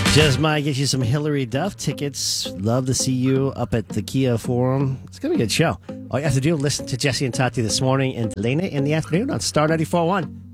Just might get you some Hillary Duff tickets. Love to see you up at the Kia Forum. It's going to be a good show. All you have to do is listen to Jesse and Tati this morning and Lena in the afternoon on Star 94.1.